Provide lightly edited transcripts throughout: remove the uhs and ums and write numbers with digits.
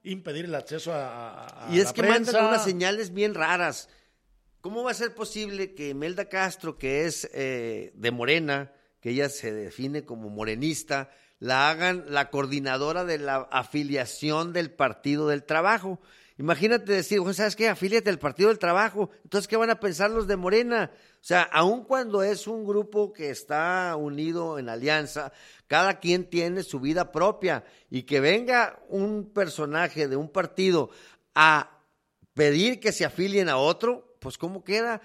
impedir el acceso a y es la que prensa. mandan unas señales bien raras. ¿Cómo va a ser posible que Imelda Castro, que es de Morena, que ella se define como morenista, la hagan la coordinadora de la afiliación del Partido del Trabajo? Imagínate decir, ¿sabes qué? Afíliate al Partido del Trabajo. Entonces, ¿qué van a pensar los de Morena? O sea, aun cuando es un grupo que está unido en alianza, cada quien tiene su vida propia, y que venga un personaje de un partido a pedir que se afilien a otro, pues ¿cómo queda?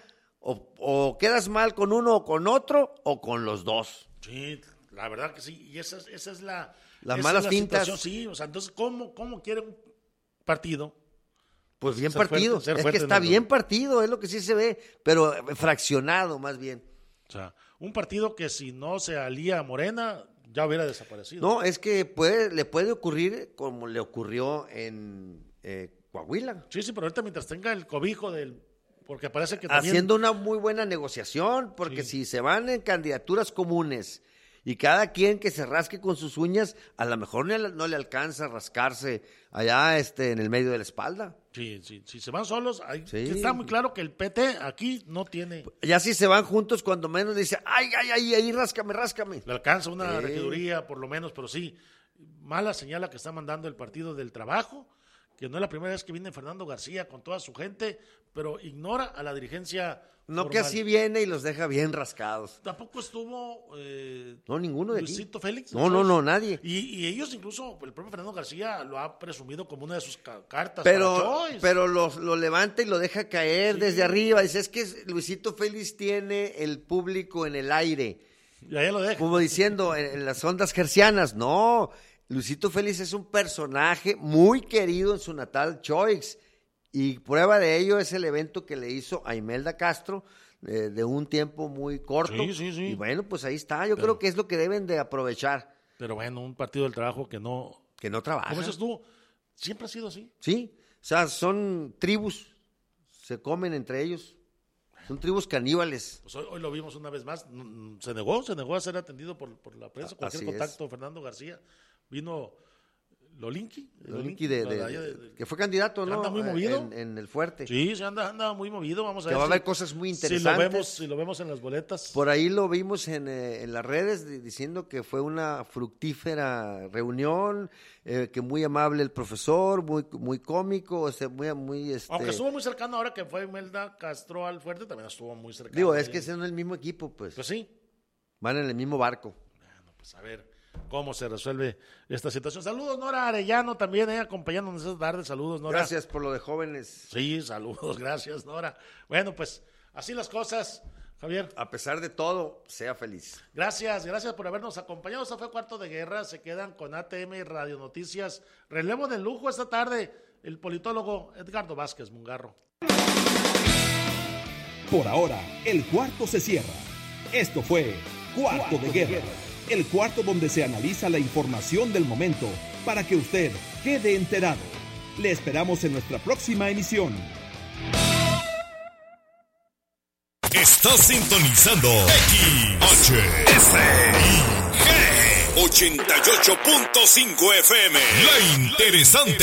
O quedas mal con uno o con otro, o con los dos. Sí, la verdad que sí, y esa es la... Las esa malas es la fintas. situación, sí, o sea, entonces, ¿cómo quiere un partido? Pues bien Ser partido, fuerte, es que está bien partido, es lo que sí se ve, pero fraccionado más bien. O sea, un partido que si no se alía a Morena, ya hubiera desaparecido. No, es que le puede ocurrir como le ocurrió en Coahuila. Sí, pero ahorita mientras tenga el cobijo del... Porque parece que también... Haciendo una muy buena negociación, porque si se van en candidaturas comunes y cada quien que se rasque con sus uñas, a lo mejor no le alcanza a rascarse allá en el medio de la espalda. Sí, si se van solos, está muy claro que el PT aquí no tiene... Ya si se van juntos, cuando menos dice, ay, ahí, ráscame. Le alcanza una regiduría, por lo menos, pero sí, mala señal la que está mandando el Partido del Trabajo, que no es la primera vez que viene Fernando García con toda su gente, pero ignora a la dirigencia No, formal. que así viene y los deja bien rascados. Tampoco estuvo no, ninguno de Luisito aquí. Félix. No, nadie. Y ellos incluso, el propio Fernando García lo ha presumido como una de sus cartas pero para Choice. Pero lo levanta y lo deja caer desde arriba. Dice, es que Luisito Félix tiene el público en el aire. Y ahí lo deja. Como diciendo, en las ondas hercianas. No, Luisito Félix es un personaje muy querido en su natal Choice. Y prueba de ello es el evento que le hizo a Imelda Castro de un tiempo muy corto. Sí. Y bueno, pues ahí está. Yo creo que es lo que deben de aprovechar. Pero bueno, un Partido del Trabajo que no trabaja. ¿Cómo dices tú? Siempre ha sido así. Sí, o sea, son tribus, se comen entre ellos. Son tribus caníbales. Pues hoy lo vimos una vez más. Se negó a ser atendido por la prensa. Cualquier contacto, Fernando García. Vino Lolinki que fue candidato, ¿no? Anda muy movido. En el Fuerte. Sí, anda muy movido. Vamos a ver. Va a haber cosas muy interesantes. Si lo vemos en las boletas. Por ahí lo vimos en las redes diciendo que fue una fructífera reunión, que muy amable el profesor, muy cómico, muy Aunque estuvo muy cercano ahora que fue Imelda Castro al Fuerte, también estuvo muy cercano. Digo, es que son el mismo equipo, pues. Pues sí. Van en el mismo barco. Bueno, pues a ver cómo se resuelve esta situación. Saludos, Nora Arellano, también acompañándonos esta tarde. Saludos, Nora. Gracias por lo de jóvenes. Sí, saludos, gracias, Nora. Bueno, pues así las cosas, Javier. A pesar de todo, sea feliz. Gracias por habernos acompañado. Esto fue Cuarto de Guerra. Se quedan con ATM y Radio Noticias. Relevo de lujo esta tarde, el politólogo Edgardo Vázquez Mungarro. Por ahora, el cuarto se cierra. Esto fue Cuarto de Guerra, el cuarto donde se analiza la información del momento para que usted quede enterado. Le esperamos en nuestra próxima emisión. Estás sintonizando XHSIG 88.5 FM. La interesante.